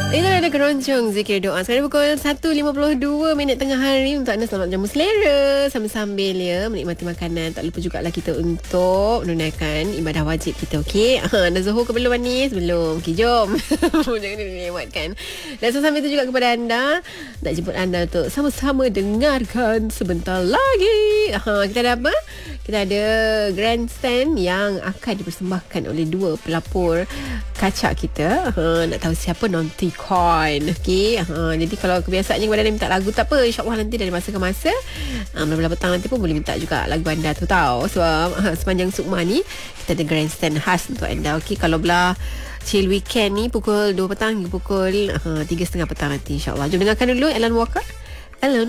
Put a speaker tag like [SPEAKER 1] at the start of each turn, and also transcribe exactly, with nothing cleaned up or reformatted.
[SPEAKER 1] Inilah ada keroncong zikir doa. Sekarang pukul satu lima puluh dua minit tengah hari. Untuk anda selamat jamu selera sambil-sambil ya menikmati makanan. Tak lupa jugalah kita untuk menunaikan ibadah wajib kita. Okey, anda Zuhur ke belum manis? Belum. Okey, jom. Jangan dilewatkan. Dan sambil itu juga kepada anda, nak jemput anda untuk sama-sama dengarkan sebentar lagi. Ha, kita ada apa? Kita ada grandstand yang akan dipersembahkan oleh dua pelapor kacak kita. Ha, nak tahu siapa? Nanti Coin. Okey. Ha, jadi kalau kebiasaannya kepada anda minta lagu tak apa, insya-Allah nanti dari masa ke masa ha, belah petang nanti pun boleh minta juga lagu anda tu tahu. Sebab ha, sepanjang sukma ni kita ada grandstand khas untuk anda. Okey, kalau belah chill weekend ni pukul dua petang hingga pukul ha, tiga setengah petang nanti insya-Allah. Jom dengarkan dulu Alan Walker. Alone.